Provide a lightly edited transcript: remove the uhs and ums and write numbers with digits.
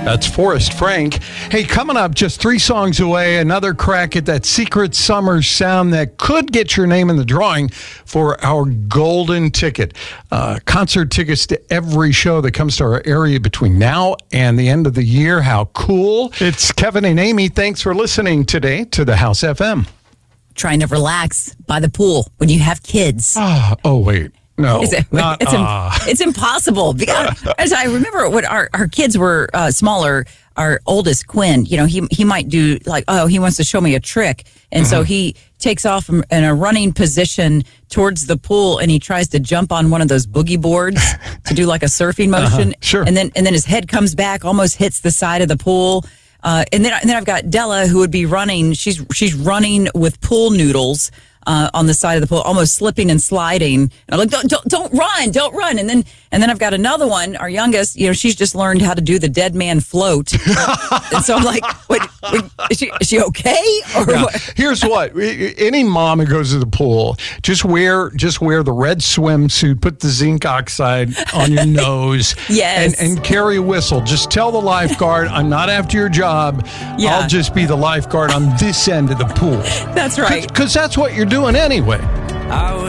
That's Forrest Frank. Hey, coming up just 3 songs away, another crack at that secret summer sound that could get your name in the drawing for our golden ticket. Concert tickets to every show that comes to our area between now and the end of the year. How cool. It's Kevin and Amy. Thanks for listening today to the House FM. Trying to relax by the pool when you have kids. Oh, wait. No, it's impossible. Because, as I remember when our kids were smaller, our oldest, Quinn, he might do he wants to show me a trick. And so he takes off in a running position towards the pool and he tries to jump on one of those boogie boards to do like a surfing motion. Sure. And then his head comes back, almost hits the side of the pool. And then I've got Della who would be running. She's running with pool noodles on the side of the pool, almost slipping and sliding. And I'm like, don't run. And then I've got another one, our youngest, she's just learned how to do the dead man float. And so I'm like, wait, is she okay? Or yeah. what? Here's what, any mom who goes to the pool, just wear the red swimsuit, put the zinc oxide on your nose. Yes. And carry a whistle. Just tell the lifeguard, I'm not after your job. Yeah. I'll just be the lifeguard on this end of the pool. That's right. Because that's what you're doing anyway.